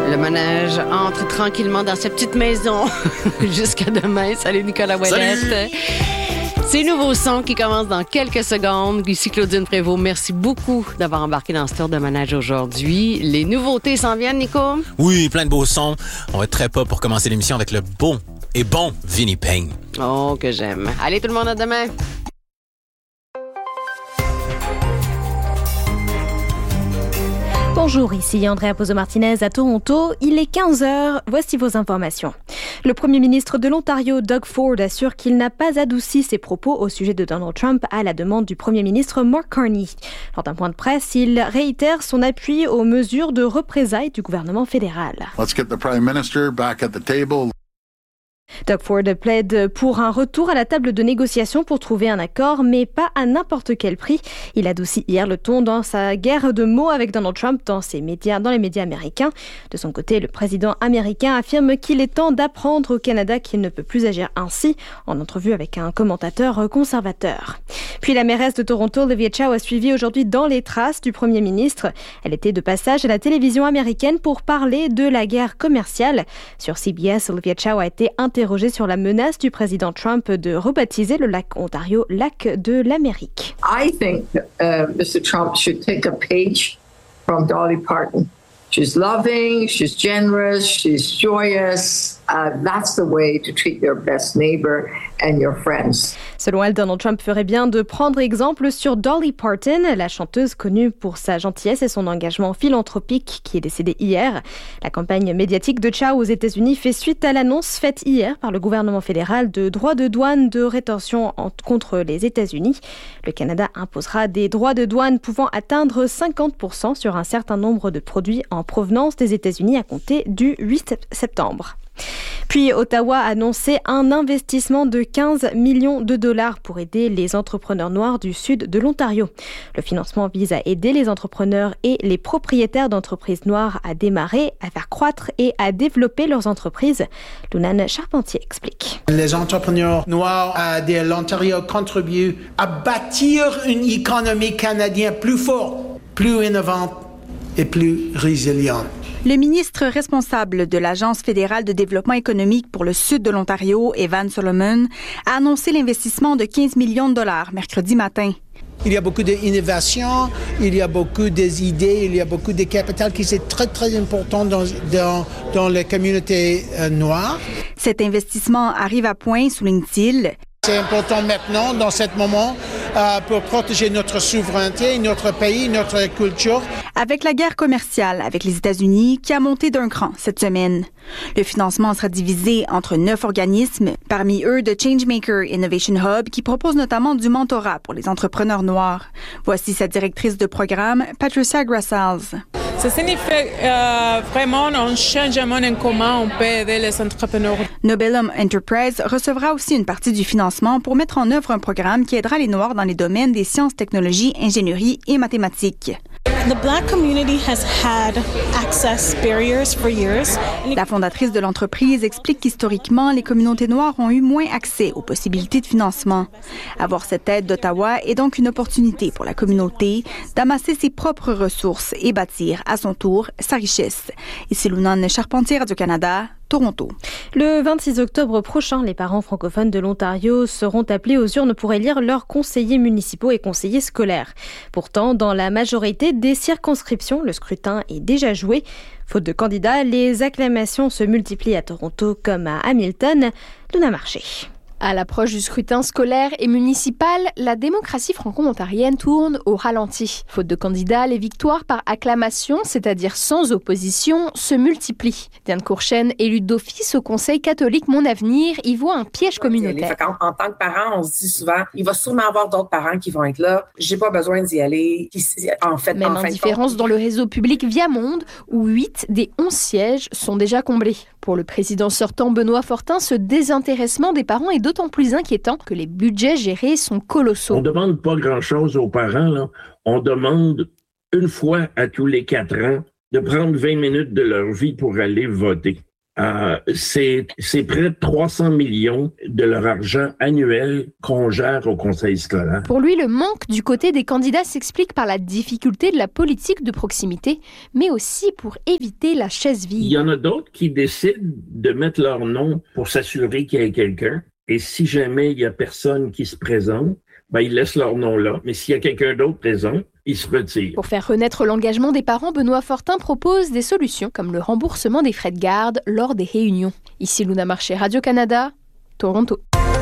Le manège entre tranquillement dans sa petite maison jusqu'à demain. Salut Nicolas Ouellette. Salut. C'est Nouveau Son qui commence dans quelques secondes. Ici Claudine Prévost, merci beaucoup d'avoir embarqué dans ce tour de manège aujourd'hui. Les nouveautés s'en viennent, Nico? Oui, plein de beaux sons. On va être très pas pour commencer l'émission avec le bon et bon Vinnie Payne. Oh, que j'aime. Allez tout le monde, à demain. Bonjour, ici Andrea Pozo-Martinez à Toronto. Il est 15h, voici vos informations. Le premier ministre de l'Ontario, Doug Ford, assure qu'il n'a pas adouci ses propos au sujet de Donald Trump à la demande du premier ministre Mark Carney. Lors d'un point de presse, il réitère son appui aux mesures de représailles du gouvernement fédéral. Let's get the Prime Minister back at the table. Doug Ford plaide pour un retour à la table de négociation pour trouver un accord, mais pas à n'importe quel prix. Il adoucit hier le ton dans sa guerre de mots avec Donald Trump dans les médias américains. De son côté, le président américain affirme qu'il est temps d'apprendre au Canada qu'il ne peut plus agir ainsi, en entrevue avec un commentateur conservateur. Puis la mairesse de Toronto, Olivia Chow, a suivi aujourd'hui dans les traces du premier ministre. Elle était de passage à la télévision américaine pour parler de la guerre commerciale. Sur CBS, Olivia Chow a été interrogée sur la menace du président Trump de rebaptiser le lac Ontario lac de l'Amérique. I think Mr. Trump should take a page from Dolly Parton. She's loving, she's generous, she's joyous. That's the way to treat your best neighbor and your friends. Selon elle, Donald Trump ferait bien de prendre exemple sur Dolly Parton, la chanteuse connue pour sa gentillesse et son engagement philanthropique qui est décédée hier. La campagne médiatique de Chow aux États-Unis fait suite à l'annonce faite hier par le gouvernement fédéral de droits de douane de rétention contre les États-Unis. Le Canada imposera des droits de douane pouvant atteindre 50% sur un certain nombre de produits en provenance des États-Unis à compter du 8 septembre. Puis Ottawa a annoncé un investissement de 15 millions de dollars pour aider les entrepreneurs noirs du sud de l'Ontario. Le financement vise à aider les entrepreneurs et les propriétaires d'entreprises noires à démarrer, à faire croître et à développer leurs entreprises. Lunane Charpentier explique. Les entrepreneurs noirs de l'Ontario contribuent à bâtir une économie canadienne plus forte, plus innovante et plus résiliente. Le ministre responsable de l'Agence fédérale de développement économique pour le sud de l'Ontario, Evan Solomon, a annoncé l'investissement de 15 millions de dollars mercredi matin. Il y a beaucoup d'innovations, il y a beaucoup d'idées, il y a beaucoup de capital qui est très, très important dans la communauté noire. Cet investissement arrive à point, souligne-t-il. C'est important maintenant, dans ce moment, pour protéger notre souveraineté, notre pays, notre culture. Avec la guerre commerciale avec les États-Unis qui a monté d'un cran cette semaine. Le financement sera divisé entre 9 organismes, parmi eux de Changemaker Innovation Hub qui propose notamment du mentorat pour les entrepreneurs noirs. Voici sa directrice de programme, Patricia Grassals. Ça signifie vraiment un changement en comment on peut aider les entrepreneurs. Nobelum Enterprise recevra aussi une partie du financement pour mettre en œuvre un programme qui aidera les Noirs dans les domaines des sciences, technologies, ingénierie et mathématiques. The Black community has had access barriers for years. La fondatrice de l'entreprise explique qu'historiquement, les communautés noires ont eu moins accès aux possibilités de financement. Avoir cette aide d'Ottawa est donc une opportunité pour la communauté d'amasser ses propres ressources et bâtir à son tour sa richesse. Ici Lunane Charpentier, Radio-Canada, Toronto. Le 26 octobre prochain, les parents francophones de l'Ontario seront appelés aux urnes pour élire leurs conseillers municipaux et conseillers scolaires. Pourtant, dans la majorité des circonscriptions, le scrutin est déjà joué. Faute de candidats, les acclamations se multiplient à Toronto comme à Hamilton. Luna Marché. À l'approche du scrutin scolaire et municipal, la démocratie franco-ontarienne tourne au ralenti. Faute de candidats, les victoires par acclamation, c'est-à-dire sans opposition, se multiplient. Diane Courchaine, élue d'office au Conseil catholique Mon Avenir, y voit un piège communautaire. En tant que parent, on se dit souvent, il va sûrement avoir d'autres parents qui vont être là. J'ai pas besoin d'y aller. Même indifférence dans le réseau public Via Monde, où 8 des 11 sièges sont déjà comblés. Pour le président sortant Benoît Fortin, ce désintéressement des parents est d'autant plus inquiétant que les budgets gérés sont colossaux. On ne demande pas grand-chose aux parents, là. On demande une fois à tous les 4 ans de prendre 20 minutes de leur vie pour aller voter. C'est près de 300 millions de leur argent annuel qu'on gère au conseil scolaire. Pour lui, le manque du côté des candidats s'explique par la difficulté de la politique de proximité, mais aussi pour éviter la chaise vide. Il y en a d'autres qui décident de mettre leur nom pour s'assurer qu'il y ait quelqu'un. Et si jamais il y a personne qui se présente, ils laissent leur nom là. Mais s'il y a quelqu'un d'autre présent, ils se retirent. Pour faire renaître l'engagement des parents, Benoît Fortin propose des solutions comme le remboursement des frais de garde lors des réunions. Ici Luna Marché, Radio-Canada, Toronto.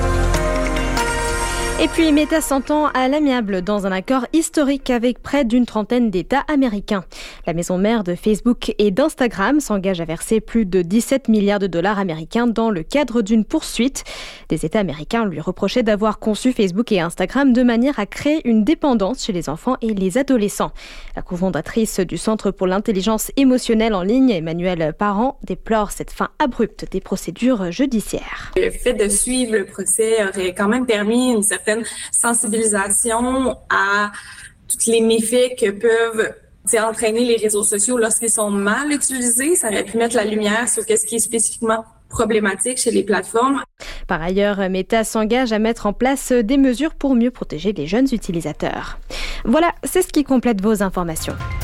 Et puis Meta s'entend à l'amiable dans un accord historique avec près d'une trentaine d'États américains. La maison mère de Facebook et d'Instagram s'engage à verser plus de 17 milliards de dollars américains dans le cadre d'une poursuite. Des États américains lui reprochaient d'avoir conçu Facebook et Instagram de manière à créer une dépendance chez les enfants et les adolescents. La cofondatrice du Centre pour l'intelligence émotionnelle en ligne, Emmanuelle Parent, déplore cette fin abrupte des procédures judiciaires. Le fait de suivre le procès aurait quand même permis une certaine sensibilisation à tous les méfaits que peuvent entraîner les réseaux sociaux lorsqu'ils sont mal utilisés. Ça aurait pu mettre la lumière sur ce qui est spécifiquement problématique chez les plateformes. Par ailleurs, Meta s'engage à mettre en place des mesures pour mieux protéger les jeunes utilisateurs. Voilà, c'est ce qui complète vos informations.